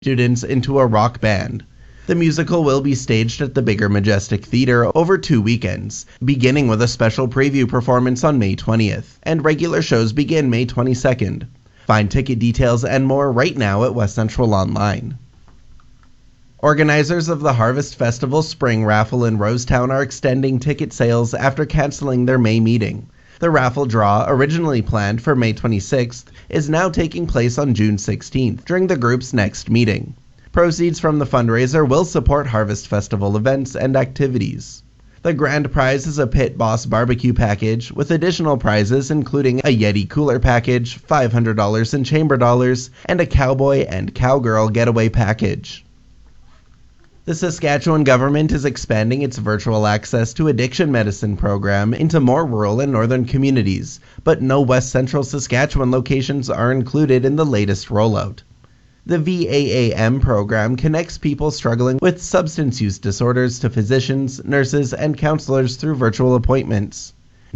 students into a rock band. The musical will be staged at the Bigger Majestic Theater over 2 weekends, beginning with a special preview performance on May 20th, and regular shows begin May 22nd. Find ticket details and more right now at West Central Online. Organizers of the Harvest Festival Spring Raffle in Rosetown are extending ticket sales after canceling their May meeting. The raffle draw, originally planned for May 26th, is now taking place on June 16th during the group's next meeting. Proceeds from the fundraiser will support Harvest Festival events and activities. The grand prize is a Pit Boss barbecue package, with additional prizes including a Yeti cooler package, $500 in chamber dollars, and a cowboy and cowgirl getaway package. The Saskatchewan government is expanding its virtual access to addiction medicine program into more rural and northern communities, but no West Central Saskatchewan locations are included in the latest rollout. The VAAM program connects people struggling with substance use disorders to physicians, nurses, and counselors through virtual appointments.